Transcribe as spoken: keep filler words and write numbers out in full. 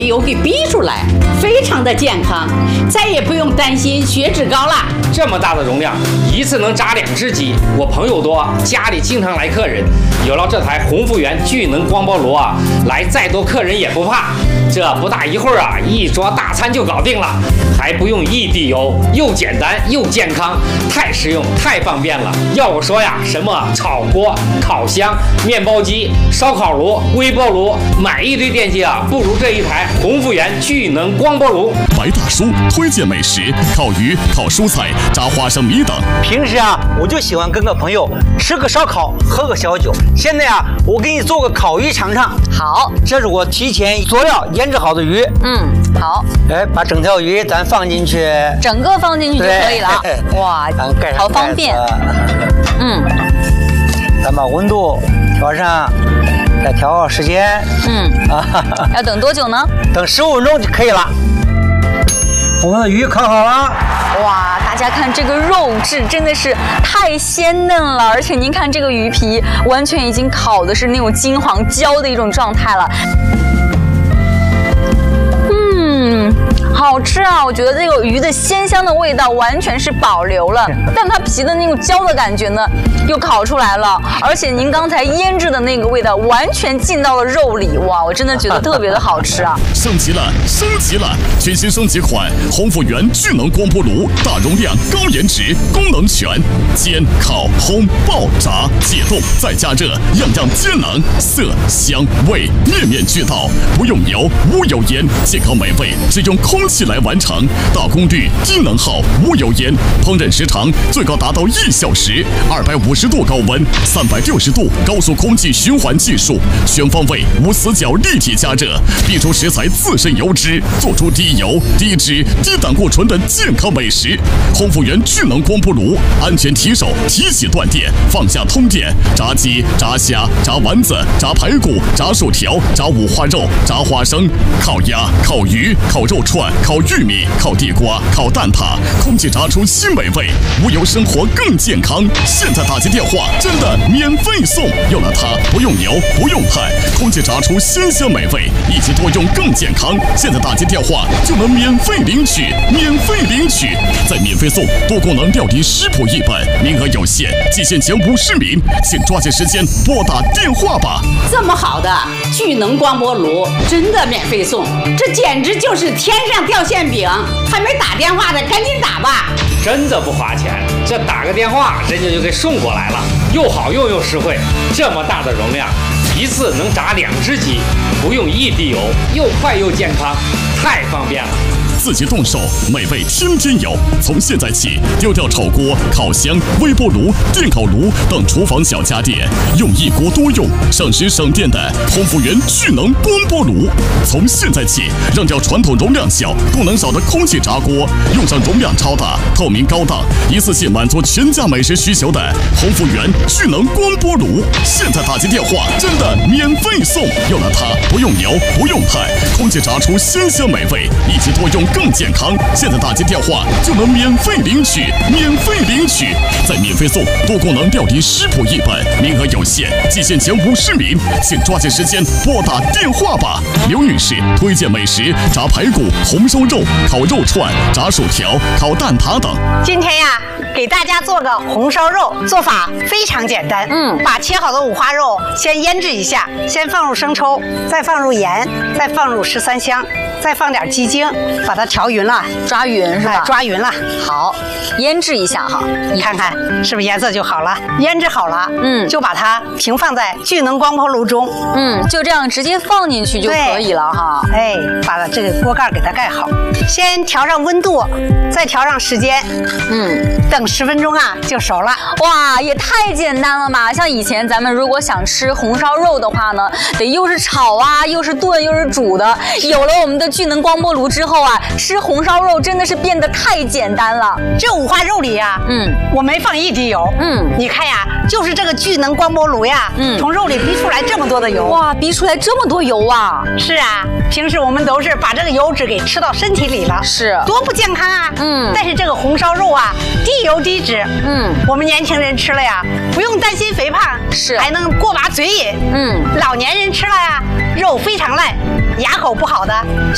油给逼出来，非常的健康，再也不用担心血脂高了。 这么大的容量，一次能炸两只鸡。我朋友多，家里经常来客人，有了这台红复原聚能光波炉啊，来再多客人也不怕。这不大一会儿啊，一桌大餐就搞定了，还不用一滴油，又简单又健康，太实用太方便了。要我说呀，什么炒锅、烤箱、面包机、烧烤炉、微波炉，买一堆电器啊，不如这一台红复原聚能光波炉。 白大叔推荐美食：烤鱼、烤蔬菜、炸花生米等。 平时啊，我就喜欢跟个朋友吃个烧烤，喝个小酒。现在啊，我给你做个烤鱼尝尝。 好， 这是我提前佐料腌制好的鱼。 嗯，好。 哎，把整条鱼咱放进去， 整个放进去就可以了。哇，好方便。嗯， 咱把温度调上，再调好时间。 嗯，啊，要等多久呢？ 等十五分钟就可以了。我们的鱼烤好了。 哇，大家看这个肉质真的是太鲜嫩了，而且您看这个鱼皮完全已经烤的是那种金黄焦的一种状态了。嗯，好吃啊！我觉得这个鱼的鲜香的味道完全是保留了，但它皮的那种焦的感觉呢，又烤出来了。而且您刚才腌制的那个味道完全进到了肉里，哇！我真的觉得特别的好吃啊！ 升级了，升级了！全新升级款红复原聚能光波炉，大容量、高颜值，功能全，煎、烤、烘、爆、炸、解冻再加热，样样皆能，色香味面面俱到，不用油，无油烟，健康美味只用空气来完成，大功率、低能耗、无油烟，烹饪时长最高达到一小时，二百五十度高温，三百六十度高速空气循环技术，全方位无死角立体加热，逼出食材自身油脂，做出低油、低脂、低胆固醇的健康美食。红复原聚能光波炉，安全提手，提起断电，放下通电，炸鸡、炸虾、炸丸子、炸排骨、炸薯条、炸五花肉、炸花生、烤鸭、烤鱼、烤肉串、烤玉米、烤地瓜、烤蛋挞，空气炸出新美味，无油生活更健康。现在打进电话，真的免费送，用了它不用油，不用派，空气炸出鲜香美味，一起多用更健康。现在打进电话就能免费领取，免费领取，再免费送多功能料理食谱一本，名额有限，仅限前五十名，请抓紧时间拨打电话吧。 这么好的聚能光波炉，真的免费送，这简直就是天上掉馅饼！还没打电话的，赶紧打吧！ 真的不花钱，这打个电话人家就给送过来了，又好用又实惠。这么大的容量，一次能炸两只鸡，不用一滴油，又快又健康，太方便了。 自己动手，美味天天有。从现在起，丢掉炒锅、烤箱、微波炉、电烤炉等厨房小家电，用一锅多用、省时省电的红复原聚能光波炉。从现在起，扔掉传统容量小、功能少的空气炸锅，用上容量超大、透明高档、一次性满足全家美食需求的红复原聚能光波炉。现在打进电话，真的免费送，用了它不用油，不用派，空气炸出鲜香美味，一起多用更健康。现在打进电话就能免费领取，免费领取，再免费送多功能料理食谱一本，名额有限，仅限前五十名，请抓紧时间拨打电话吧。刘女士推荐美食：炸排骨、红烧肉、烤肉串、炸薯条、烤蛋挞等。 今天呀，给大家做个红烧肉，做法非常简单。嗯，把切好的五花肉先腌制一下，先放入生抽，再放入盐，再放入十三香，再放点鸡精，把它调匀了， 抓匀是吧？ 哎、抓匀了。 好，腌制一下哈， 你看看是不是颜色就好了？腌制好了，嗯，就把它平放在聚能光波炉中， 嗯，就这样直接放进去就可以了哈。 哎，把这个锅盖给它盖好，先调上温度，再调上时间，嗯，等十分钟啊就熟了。 哇，也太简单了吧！像以前咱们如果想吃红烧肉的话呢，得又是炒啊，又是炖，又是煮的。有了我们的聚能光波炉之后啊，吃红烧肉真的是变得太简单了。 这五花肉里呀、啊，嗯，我没放一滴油，嗯，你看呀，就是这个聚能光波炉呀，嗯，从肉里逼出来这么多的油， 哇，逼出来这么多油啊！ 是啊，平时我们都是把这个油脂给吃到身体里了， 是多不健康啊，嗯。但是这个红烧肉啊，低油低脂，嗯，我们年轻人吃了呀，不用担心肥胖， 是还能过把嘴瘾，嗯。老年人吃了呀，肉非常烂，牙口不好的